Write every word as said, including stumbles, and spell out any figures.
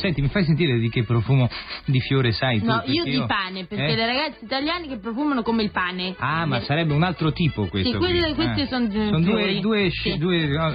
Senti, mi fai sentire di che profumo di fiore sai tu? No, io Perché di pane, perché eh? le ragazze italiane che profumano come il pane. Ah, ma sarebbe un altro tipo questo Sì, quelli- qui. questi Ah. sono Sono due, fiori. due, Sì. due